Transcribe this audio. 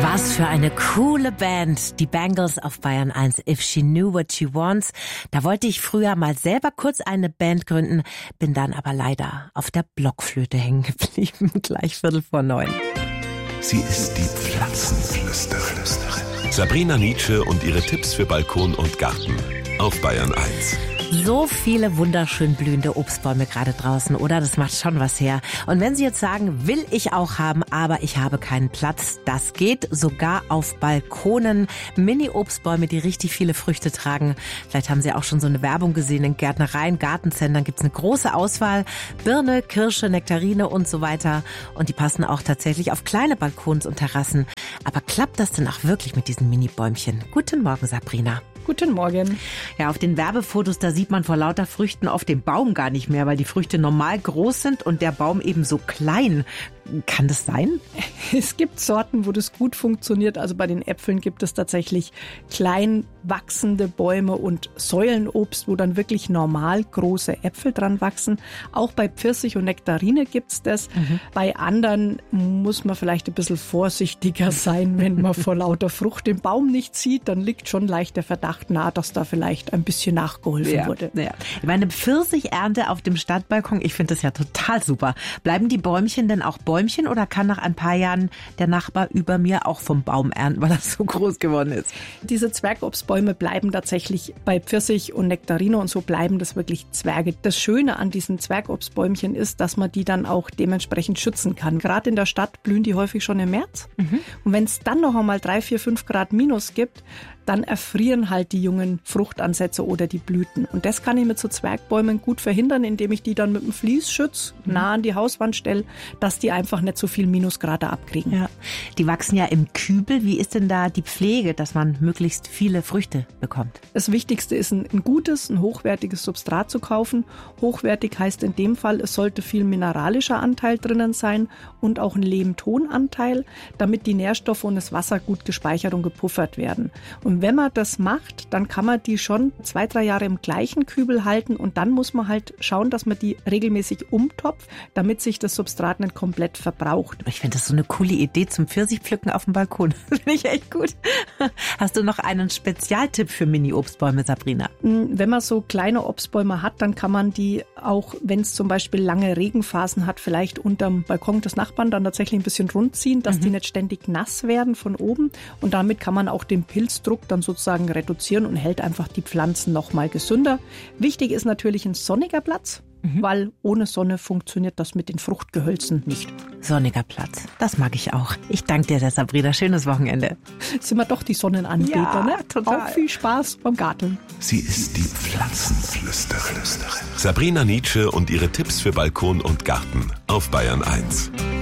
Was für eine coole Band, die Bangles auf Bayern 1, If She Knew What She Wants. Da wollte ich früher mal selber kurz eine Band gründen, bin dann aber leider auf der Blockflöte hängen geblieben, gleich 8:45. Sie ist die Pflanzenflüsterin. Sabrina Nitzsche und ihre Tipps für Balkon und Garten auf Bayern 1. So viele wunderschön blühende Obstbäume gerade draußen, oder? Das macht schon was her. Und wenn Sie jetzt sagen, will ich auch haben, aber ich habe keinen Platz, das geht sogar auf Balkonen. Mini-Obstbäume, die richtig viele Früchte tragen. Vielleicht haben Sie auch schon so eine Werbung gesehen in Gärtnereien, Gartencentern gibt's eine große Auswahl. Birne, Kirsche, Nektarine und so weiter. Und die passen auch tatsächlich auf kleine Balkons und Terrassen. Aber klappt das denn auch wirklich mit diesen Mini-Bäumchen? Guten Morgen, Sabrina. Guten Morgen. Ja, auf den Werbefotos, da sieht man vor lauter Früchten auf dem Baum gar nicht mehr, weil die Früchte normal groß sind und der Baum eben so klein. Kann das sein? Es gibt Sorten, wo das gut funktioniert. Also bei den Äpfeln gibt es tatsächlich klein wachsende Bäume und Säulenobst, wo dann wirklich normal große Äpfel dran wachsen. Auch bei Pfirsich und Nektarine gibt's das. Bei anderen muss man vielleicht ein bisschen vorsichtiger sein, wenn man vor lauter Frucht den Baum nicht sieht. Dann liegt schon leicht der Verdacht nahe, dass da vielleicht ein bisschen nachgeholfen wurde. Ja. Meine Pfirsichernte auf dem Stadtbalkon, ich finde das ja total super. Bleiben die Bäumchen denn auch Bäumchen oder kann nach ein paar Jahren der Nachbar über mir auch vom Baum ernten, weil er so groß geworden ist? Diese Zwergobstbäume bleiben tatsächlich bei Pfirsich und Nektarine und so bleiben das wirklich Zwerge. Das Schöne an diesen Zwergobstbäumchen ist, dass man die dann auch dementsprechend schützen kann. Gerade in der Stadt blühen die häufig schon im März. Und wenn es dann noch einmal 3, 4, 5 Grad minus gibt, dann erfrieren halt die jungen Fruchtansätze oder die Blüten. Und das kann ich mit so Zwergbäumen gut verhindern, indem ich die dann mit einem Fließschutz nah an die Hauswand stelle, dass die einfach nicht so viel Minusgrade abkriegen. Ja. Die wachsen ja im Kübel. Wie ist denn da die Pflege, dass man möglichst viele Früchte bekommt? Das Wichtigste ist, ein gutes, ein hochwertiges Substrat zu kaufen. Hochwertig heißt in dem Fall, es sollte viel mineralischer Anteil drinnen sein und auch ein Lehm-Ton-Anteil, damit die Nährstoffe und das Wasser gut gespeichert und gepuffert werden. Und wenn man das macht, dann kann man die schon 2, 3 Jahre im gleichen Kübel halten und dann muss man halt schauen, dass man die regelmäßig umtopft, damit sich das Substrat nicht komplett verbraucht. Ich finde das so eine coole Idee zum Pfirsichpflücken auf dem Balkon. Finde ich echt gut. Hast du noch einen Spezialtipp für Mini-Obstbäume, Sabrina? Wenn man so kleine Obstbäume hat, dann kann man die auch, wenn es zum Beispiel lange Regenphasen hat, vielleicht unterm Balkon des Nachbarn dann tatsächlich ein bisschen rund ziehen, dass die nicht ständig nass werden von oben. Und damit kann man auch den Pilzdruck dann sozusagen reduzieren und hält einfach die Pflanzen noch mal gesünder. Wichtig ist natürlich ein sonniger Platz, weil ohne Sonne funktioniert das mit den Fruchtgehölzen nicht. Sonniger Platz, das mag ich auch. Ich danke dir, Sabrina. Schönes Wochenende. Sind wir doch die Sonnenanbeter, ja, ne? Total. Auch viel Spaß beim Garteln. Sie ist die Pflanzenflüsterin. Sabrina Nitzsche und ihre Tipps für Balkon und Garten auf Bayern 1.